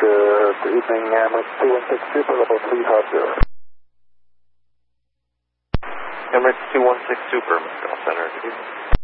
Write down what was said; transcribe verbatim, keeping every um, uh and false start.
Good evening, Emirates two one six Super, level three five zero. Emirates two one six Super, Moscow Center, good evening.